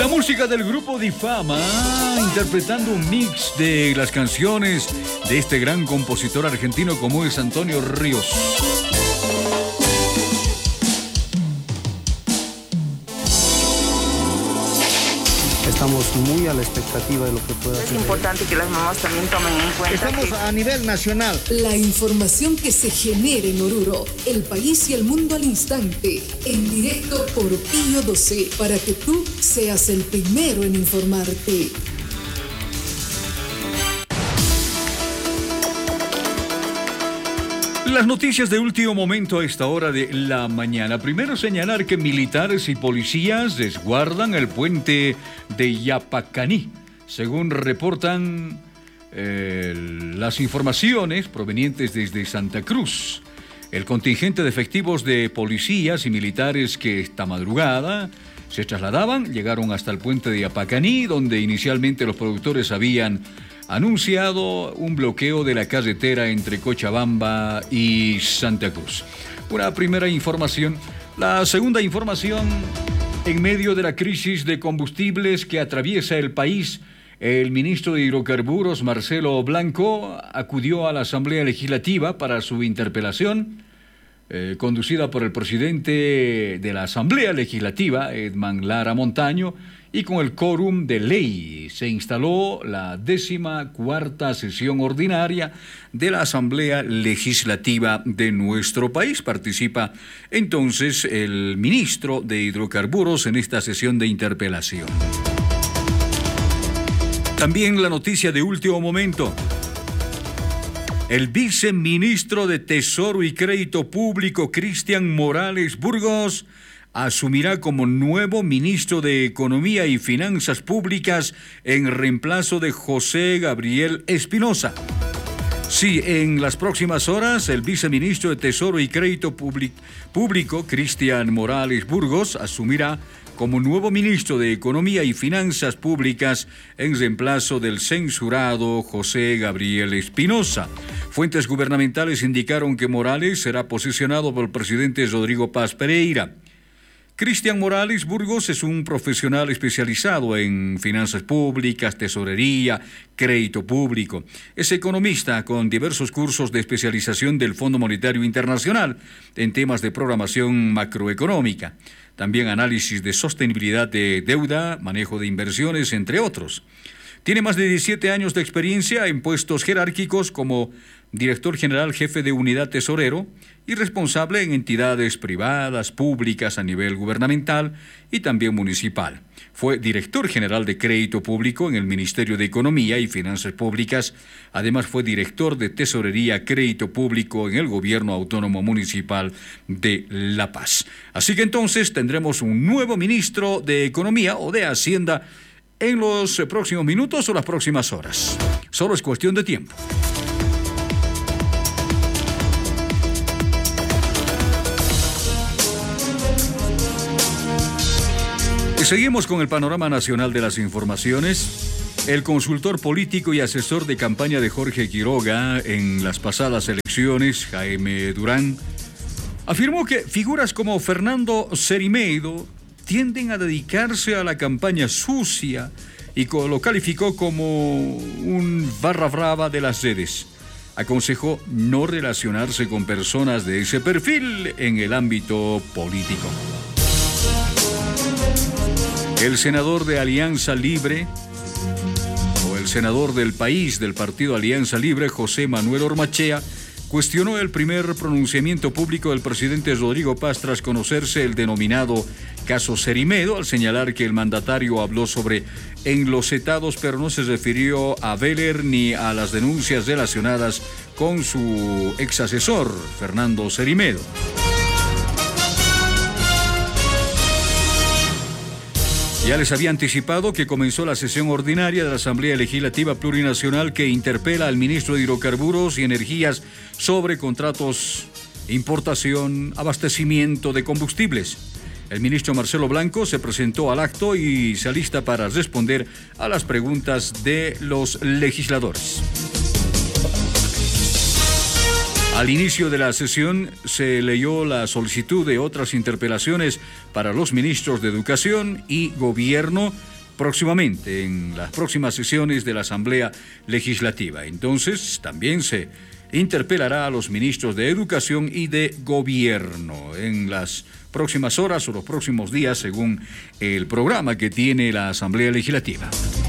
La música del grupo Difama, interpretando un mix de las canciones de este gran compositor argentino como es Antonio Ríos. Estamos muy a la expectativa de lo que pueda hacer. Es importante que las mamás también tomen en cuenta. Estamos a nivel nacional. La información que se genera en Oruro, el país y el mundo al instante, en directo por Pío 12, para que tú seas el primero en informarte. Las noticias de último momento a esta hora de la mañana. Primero señalar que militares y policías resguardan el puente de Yapacaní. Según reportan las informaciones provenientes desde Santa Cruz. El contingente de efectivos de policías y militares que esta madrugada se trasladaban, llegaron hasta el puente de Yapacaní, donde inicialmente los productores habían anunciado un bloqueo de la carretera entre Cochabamba y Santa Cruz. Una primera información. La segunda información, en medio de la crisis de combustibles que atraviesa el país, el ministro de Hidrocarburos, Marcelo Blanco, acudió a la Asamblea Legislativa para su interpelación, conducida por el presidente de la Asamblea Legislativa, Edman Lara Montaño, y con el quórum de ley se instaló la 14ª sesión ordinaria de la Asamblea Legislativa de nuestro país. Participa entonces el ministro de Hidrocarburos en esta sesión de interpelación. También la noticia de último momento. El viceministro de Tesoro y Crédito Público, Cristian Morales Burgos, asumirá como nuevo ministro de Economía y Finanzas Públicas en reemplazo de José Gabriel Espinosa. Sí, en las próximas horas, el viceministro de Tesoro y Crédito Público, Cristian Morales Burgos, asumirá como nuevo ministro de Economía y Finanzas Públicas en reemplazo del censurado José Gabriel Espinosa. Fuentes gubernamentales indicaron que Morales será posesionado por el presidente Rodrigo Paz Pereira. Cristian Morales Burgos es un profesional especializado en finanzas públicas, tesorería, crédito público. Es economista con diversos cursos de especialización del Fondo Monetario Internacional en temas de programación macroeconómica, también análisis de sostenibilidad de deuda, manejo de inversiones, entre otros. Tiene más de 17 años de experiencia en puestos jerárquicos como director general jefe de unidad tesorero y responsable en entidades privadas, públicas a nivel gubernamental y también municipal. Fue director general de crédito público en el Ministerio de Economía y Finanzas Públicas. Además fue director de tesorería crédito público en el Gobierno Autónomo Municipal de La Paz. Así que entonces tendremos un nuevo ministro de Economía o de Hacienda en los próximos minutos o las próximas horas. Solo es cuestión de tiempo. Y seguimos con el panorama nacional de las informaciones. El consultor político y asesor de campaña de Jorge Quiroga en las pasadas elecciones, Jaime Durán, afirmó que figuras como Fernando Cerimeido tienden a dedicarse a la campaña sucia y lo calificó como un barra brava de las redes. Aconsejó no relacionarse con personas de ese perfil en el ámbito político. El senador de Alianza Libre, o el senador del país del partido Alianza Libre, José Manuel Ormachea, cuestionó el primer pronunciamiento público del presidente Rodrigo Paz tras conocerse el denominado caso Cerimeido, al señalar que el mandatario habló sobre enlosetados, pero no se refirió a Veller ni a las denuncias relacionadas con su ex asesor, Fernando Cerimeido. Ya les había anticipado que comenzó la sesión ordinaria de la Asamblea Legislativa Plurinacional que interpela al ministro de Hidrocarburos y Energías sobre contratos, importación, abastecimiento de combustibles. El ministro Marcelo Blanco se presentó al acto y se alista para responder a las preguntas de los legisladores. Al inicio de la sesión se leyó la solicitud de otras interpelaciones para los ministros de Educación y Gobierno, próximamente en las próximas sesiones de la Asamblea Legislativa. Entonces, también se interpelará a los ministros de Educación y de Gobierno en las próximas horas o los próximos días, según el programa que tiene la Asamblea Legislativa.